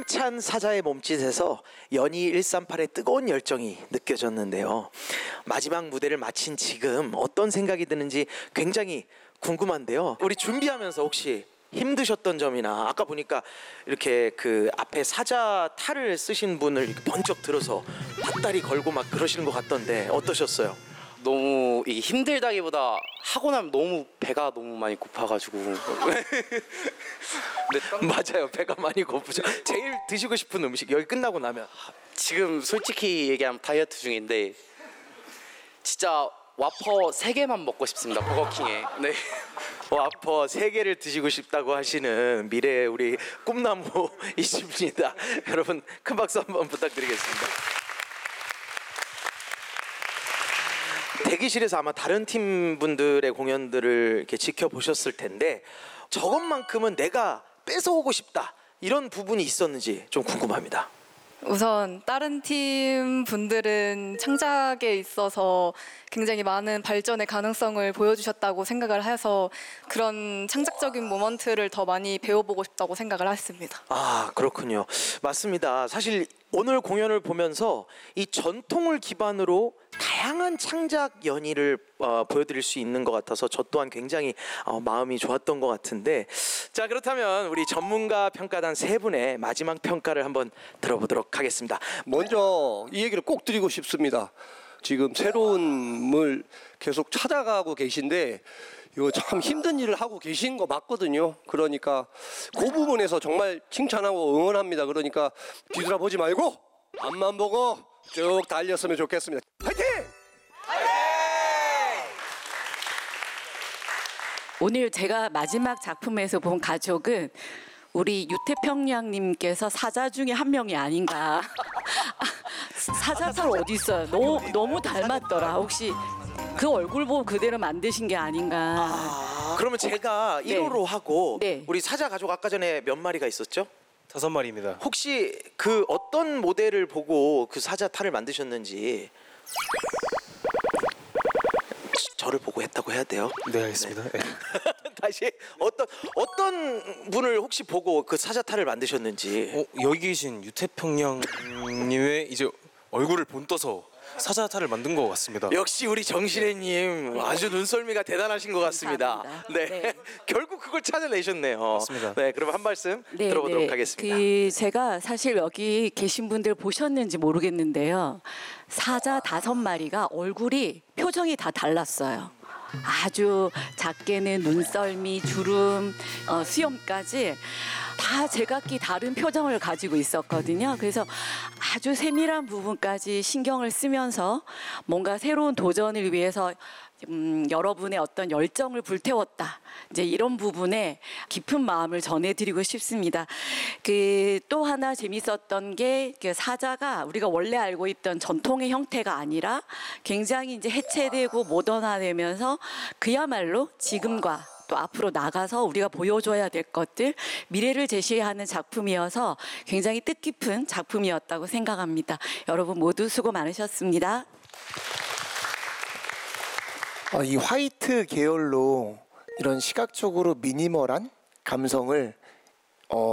희망찬 사자의 몸짓에서 연희 138의 뜨거운 열정이 느껴졌는데요. 마지막 무대를 마친 지금 어떤 생각이 드는지 굉장히 궁금한데요. 우리 준비하면서 혹시 힘드셨던 점이나, 아까 보니까 이렇게 그 앞에 사자 탈을 쓰신 분을 이렇게 번쩍 들어서 밧다리 걸고 막 그러시는 것 같던데 어떠셨어요? 너무 이게 힘들다기보다 하고 나면 너무 배가 너무 많이 고파가지고. 맞아요, 배가 많이 고프죠. 제일 드시고 싶은 음식 여기 끝나고 나면? 지금 솔직히 얘기하면 다이어트 중인데 진짜 와퍼 3개만 먹고 싶습니다, 버거킹에. 네. 와퍼 3개를 드시고 싶다고 하시는 미래의 우리 꿈나무이십니다. 여러분 큰 박수 한번 부탁드리겠습니다. 대기실에서 아마 다른 팀 분들의 공연들을 이렇게 지켜보셨을 텐데 저것만큼은 내가 뺏어오고 싶다, 이런 부분이 있었는지 좀 궁금합니다. 우선 다른 팀 분들은 창작에 있어서 굉장히 많은 발전의 가능성을 보여주셨다고 생각을 해서 그런 창작적인 모먼트를 더 많이 배워보고 싶다고 생각을 했습니다. 아, 그렇군요. 맞습니다. 사실 오늘 공연을 보면서 이 전통을 기반으로 다양한 창작 연희를 보여드릴 수 있는 것 같아서 저 또한 굉장히 마음이 좋았던 것 같은데, 자, 그렇다면 우리 전문가 평가단 3분의 마지막 평가를 한번 들어보도록 하겠습니다. 먼저 이 얘기를 꼭 드리고 싶습니다. 지금 새로운을 계속 찾아가고 계신데 이거 참 힘든 일을 하고 계신 거 맞거든요. 그러니까 그 부분에서 정말 칭찬하고 응원합니다. 그러니까 뒤돌아보지 말고 앞만 보고 쭉 달렸으면 좋겠습니다. 화이팅! 오늘 제가 마지막 작품에서 본 가족은 우리 유태평양님께서 사자 중에 한 명이 아닌가. 사자살 어디 있어요? 너무 닮았더라. 혹시 그 얼굴 보고 그대로 만드신 게 아닌가. 그러면 제가 네. 1호로 하고 네. 우리 사자 가족 아까 전에 몇 마리가 있었죠? 5마리입니다. 혹시 그 어떤 모델을 보고 그 사자 탈을 만드셨는지 저를 보고 했다고 해야 돼요? 네, 알겠습니다. 네. 다시 어떤 분을 혹시 보고 그 사자 탈을 만드셨는지. 여기 계신 유태평양님의 이제 얼굴을 본떠서 사자탈을 만든 것 같습니다. 역시 우리 정신혜님 아주 눈썰미가 대단하신 것 같습니다. 감사합니다. 네. 네. 결국 그걸 찾아내셨네요. 맞습니다. 네, 그럼 한 말씀 들어보도록 하겠습니다. 제가 사실 여기 계신 분들 보셨는지 모르겠는데요. 사자 5마리가 얼굴이 표정이 다 달랐어요. 아주 작게는 눈썰미, 주름, 수염까지 다 제각기 다른 표정을 가지고 있었거든요. 그래서 아주 세밀한 부분까지 신경을 쓰면서 뭔가 새로운 도전을 위해서 여러분의 어떤 열정을 불태웠다. 이제 이런 부분에 깊은 마음을 전해드리고 싶습니다. 또 하나 재밌었던 게 그 사자가 우리가 원래 알고 있던 전통의 형태가 아니라 굉장히 이제 해체되고 모던화되면서 그야말로 지금과 또 앞으로 나가서 우리가 보여줘야 될 것들, 미래를 제시하는 작품이어서 굉장히 뜻깊은 작품이었다고 생각합니다. 여러분 모두 수고 많으셨습니다. 이 화이트 계열로 이런 시각적으로 미니멀한 감성을